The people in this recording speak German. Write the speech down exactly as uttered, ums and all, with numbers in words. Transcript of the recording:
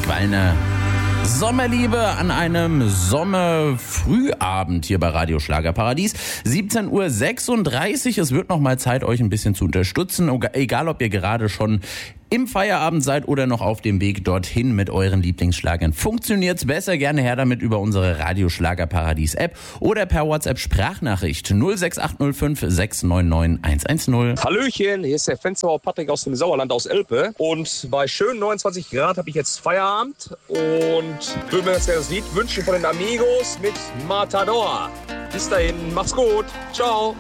Erik Wallner. Sommerliebe an einem Sommerfrühabend hier bei Radio Schlagerparadies. siebzehn Uhr sechsunddreißig. Es wird noch mal Zeit, euch ein bisschen zu unterstützen. Egal, ob ihr gerade schon im Feierabend seid oder noch auf dem Weg dorthin mit euren Lieblingsschlagern. Funktioniert's besser? Gerne her damit über unsere Radio Schlagerparadies App oder per WhatsApp Sprachnachricht null sechs acht null fünf sechs neun neun eins eins null. Hallöchen, hier ist der Fensterbauer Patrick aus dem Sauerland aus Elpe. Und bei schönen neunundzwanzig Grad habe ich jetzt Feierabend und würde mir jetzt gerne das Lied wünschen von den Amigos mit Matador. Bis dahin, macht's gut. Ciao.